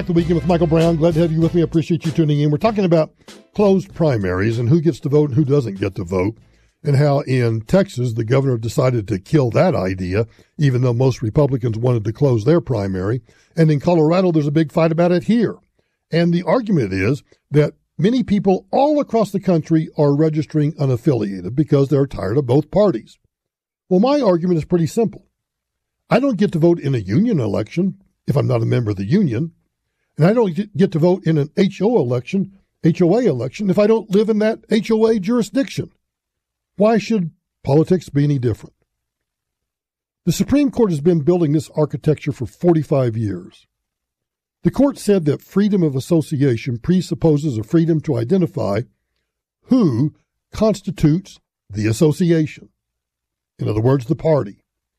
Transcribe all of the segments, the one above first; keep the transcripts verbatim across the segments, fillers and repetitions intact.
The Weekend with Michael Brown. Glad to have you with me. I appreciate you tuning in. We're talking about closed primaries and who gets to vote and who doesn't get to vote, and how in Texas the governor decided to kill that idea, even though most Republicans wanted to close their primary. And in Colorado, there's a big fight about it here. And the argument is that many people all across the country are registering unaffiliated because they're tired of both parties. Well, my argument is pretty simple. I don't get to vote in a union election if I'm not a member of the union. And I don't get to vote in an H O election, H O A election, if I don't live in that H O A jurisdiction. Why should politics be any different? The Supreme Court has been building this architecture for forty-five years. The court said that freedom of association presupposes a freedom to identify who constitutes the association. In other words, the party.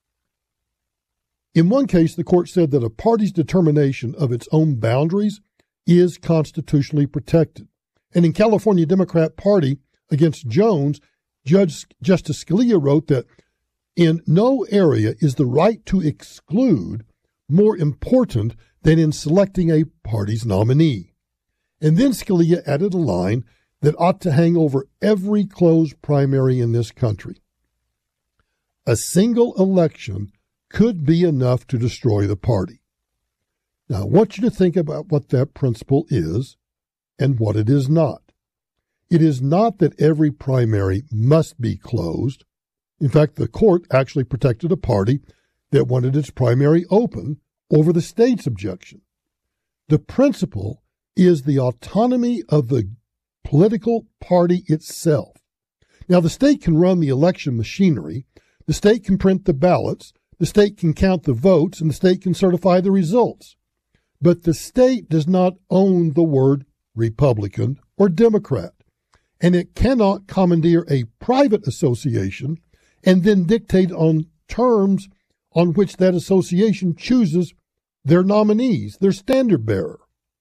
In one case, the court said that a party's determination of its own boundaries is constitutionally protected. And in California Democrat Party against Jones, Judge Justice Scalia wrote that in no area is the right to exclude more important than in selecting a party's nominee. And then Scalia added a line that ought to hang over every closed primary in this country. A single election could be enough to destroy the party. Now, I want you to think about what that principle is and what it is not. It is not that every primary must be closed. In fact, the court actually protected a party that wanted its primary open over the state's objection. The principle is the autonomy of the political party itself. Now, the state can run the election machinery, the state can print the ballots, the state can count the votes, and the state can certify the results. But the state does not own the word Republican or Democrat, and it cannot commandeer a private association and then dictate on terms on which that association chooses their nominees, their standard bearer.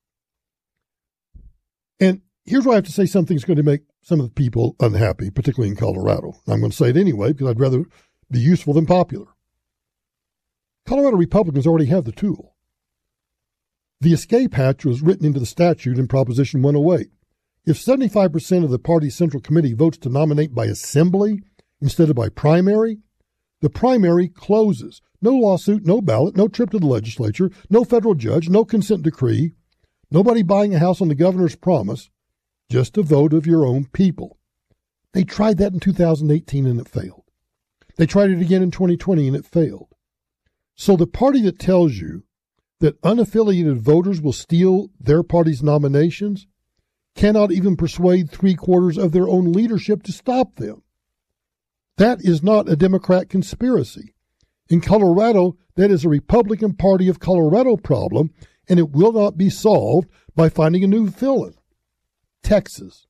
And here's why I have to say something's going to make some of the people unhappy, particularly in Colorado. I'm going to say it anyway because I'd rather be useful than popular. Colorado Republicans already have the tool. The escape hatch was written into the statute in Proposition one oh eight. If seventy-five percent of the party's central committee votes to nominate by assembly instead of by primary, the primary closes. No lawsuit, no ballot, no trip to the legislature, no federal judge, no consent decree, nobody buying a house on the governor's promise, just a vote of your own people. They tried that in two thousand eighteen and it failed. They tried it again in twenty twenty and it failed. So the party that tells you that unaffiliated voters will steal their party's nominations cannot even persuade three-quarters of their own leadership to stop them. That is not a Democrat conspiracy. In Colorado, that is a Republican Party of Colorado problem, and it will not be solved by finding a new villain. Texas.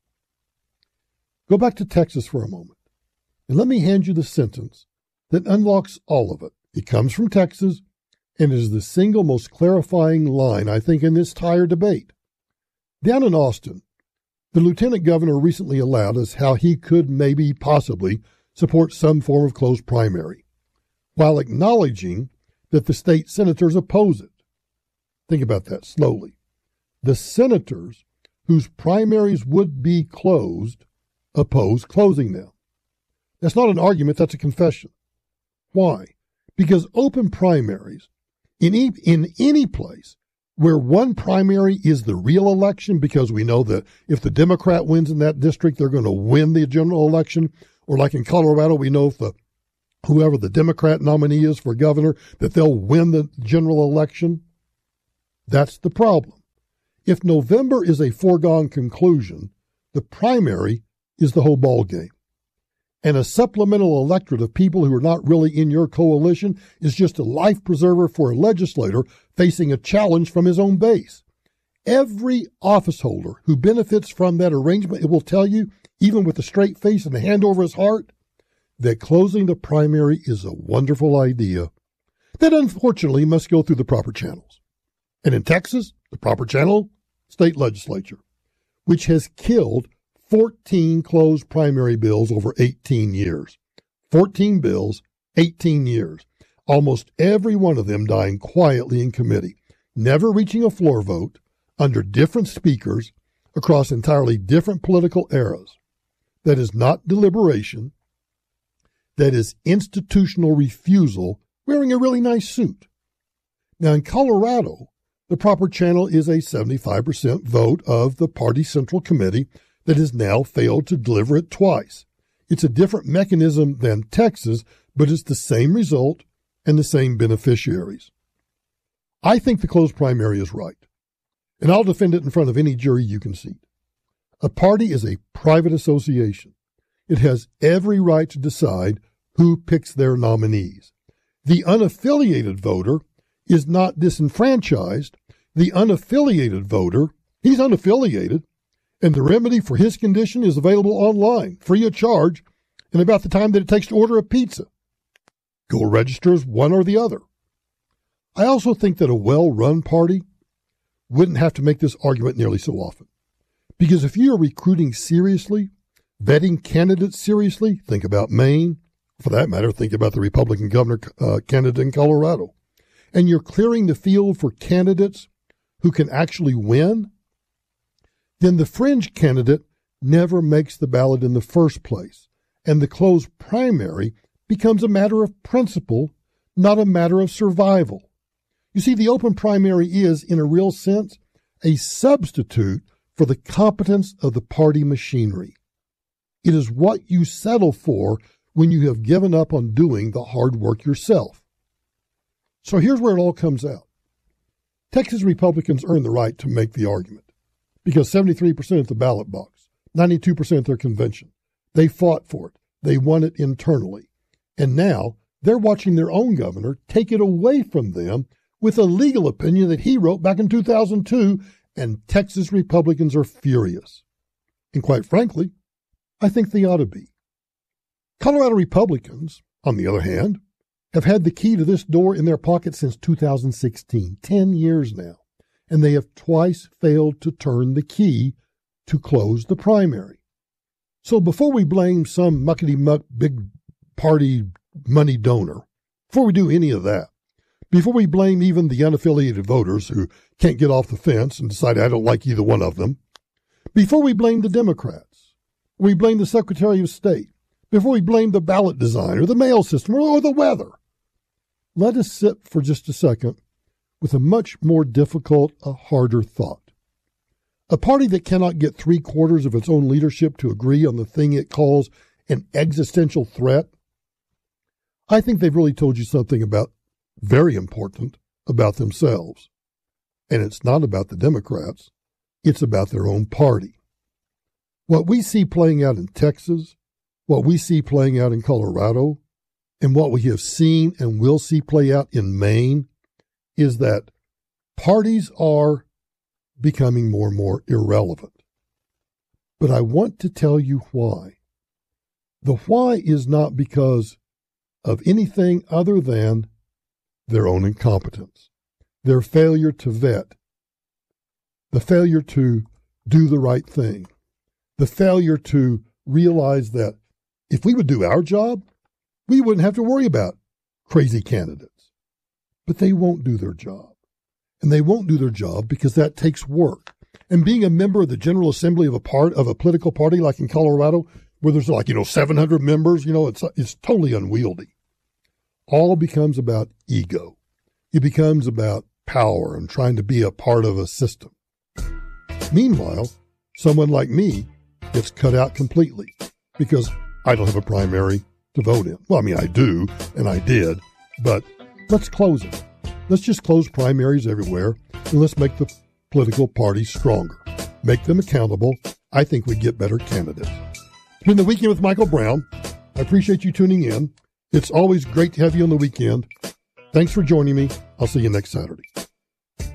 Go back to Texas for a moment, and let me hand you the sentence that unlocks all of it. It comes from Texas, and is the single most clarifying line, I think, in this entire debate. Down in Austin, the lieutenant governor recently allowed us how he could maybe possibly support some form of closed primary, while acknowledging that the state senators oppose it. Think about that slowly. The senators whose primaries would be closed oppose closing them. That's not an argument, that's a confession. Why? Because open primaries in any, in any place where one primary is the real election, because we know that if the Democrat wins in that district, they're going to win the general election, or like in Colorado, we know if the whoever the Democrat nominee is for governor, that they'll win the general election. That's the problem. If November is a foregone conclusion, the primary is the whole ball game. And a supplemental electorate of people who are not really in your coalition is just a life preserver for a legislator facing a challenge from his own base. Every office holder who benefits from that arrangement, it will tell you, even with a straight face and a hand over his heart, that closing the primary is a wonderful idea that unfortunately must go through the proper channels. And in Texas, the proper channel, state legislature, which has killed fourteen closed primary bills over eighteen years. fourteen bills, eighteen years. Almost every one of them dying quietly in committee. never reaching a floor vote under different speakers across entirely different political eras. That is not deliberation. That is institutional refusal wearing a really nice suit. Now, in Colorado, the proper channel is a seventy-five percent vote of the party central committee that has now failed to deliver it twice. It's a different mechanism than Texas, but it's the same result and the same beneficiaries. I think the closed primary is right, and I'll defend it in front of any jury you can seat. A party is a private association. It has every right to decide who picks their nominees. The unaffiliated voter is not disenfranchised. The unaffiliated voter, he's unaffiliated, and the remedy for his condition is available online, free of charge, in about the time that it takes to order a pizza. Go register as one or the other. I also think that a well-run party wouldn't have to make this argument nearly so often. Because if you are recruiting seriously, vetting candidates seriously, think about Maine. For that matter, think about the Republican governor uh, candidate in Colorado. And you're clearing the field for candidates who can actually win, then the fringe candidate never makes the ballot in the first place. And the closed primary becomes a matter of principle, not a matter of survival. You see, the open primary is, in a real sense, a substitute for the competence of the party machinery. It is what you settle for when you have given up on doing the hard work yourself. So here's where it all comes out. Texas Republicans earn the right to make the argument because seventy-three percent of the ballot box, ninety-two percent of their convention, they fought for it. They won it internally. And now they're watching their own governor take it away from them with a legal opinion that he wrote back in two thousand two, and Texas Republicans are furious. And quite frankly, I think they ought to be. Colorado Republicans, on the other hand, have had the key to this door in their pocket since two thousand sixteen, ten years now, and they have twice failed to turn the key to close the primary. So before we blame some muckety-muck big party money donor, before we do any of that, before we blame even the unaffiliated voters who can't get off the fence and decide I don't like either one of them, before we blame the Democrats, we blame the Secretary of State, before we blame the ballot design or the mail system or, or the weather, let us sit for just a second with a much more difficult, a harder thought. A party that cannot get three quarters of its own leadership to agree on the thing it calls an existential threat, I think they've really told you something about very important about themselves. And it's not about the Democrats. It's about their own party. What we see playing out in Texas, what we see playing out in Colorado, and what we have seen and will see play out in Maine is that parties are becoming more and more irrelevant. But I want to tell you why. The why is not because of anything other than their own incompetence, their failure to vet, the failure to do the right thing, the failure to realize that if we would do our job, we wouldn't have to worry about crazy candidates. But they won't do their job. And they won't do their job because that takes work. And being a member of the General Assembly of a part of a political party like in Colorado, where there's like, you know, seven hundred members, you know, it's it's totally unwieldy. All becomes about ego. It becomes about power and trying to be a part of a system. Meanwhile, someone like me gets cut out completely because I don't have a primary to vote in. Well, I mean, I do, and I did, but let's close it. Let's just close primaries everywhere, and let's make the political parties stronger. Make them accountable. I think we'd get better candidates. It's been The Weekend with Michael Brown. I appreciate you tuning in. It's always great to have you on the weekend. Thanks for joining me. I'll see you next Saturday.